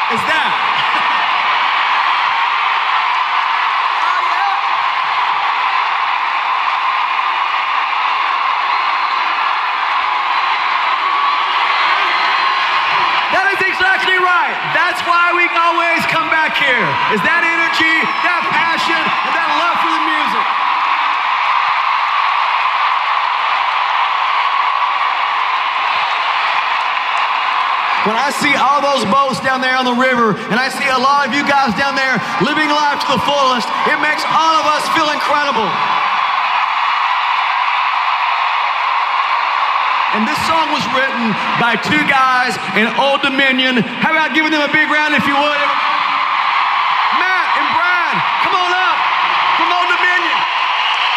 is that. That is exactly right. That's why we always come back here, is that energy, that passion, and that love for the music. When I see all those boats down there on the river, and I see a lot of you guys down there living life to the fullest, it makes all of us feel incredible. And this song was written by two guys in Old Dominion. How about giving them a big round if you would?